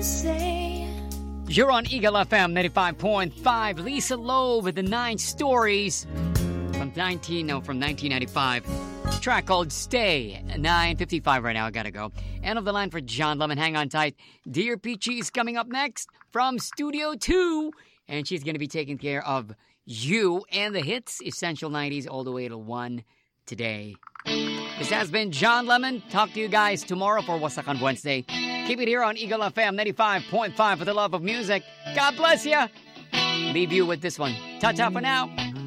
say. You're on Eagle FM 95.5. Lisa Loeb with the 9 Stories from 1995. Track called Stay. 9:55 right now. I gotta go. End of the line for John Lemon. Hang on tight. Dear Peachy is coming up next from Studio 2. And she's gonna be taking care of you and the hits. Essential 90s all the way to 1 today. This has been John Lemon. Talk to you guys tomorrow for Wasakan Wednesday. Keep it here on Eagle FM 95.5 for the love of music. God bless you. Leave you with this one. Ta-ta for now.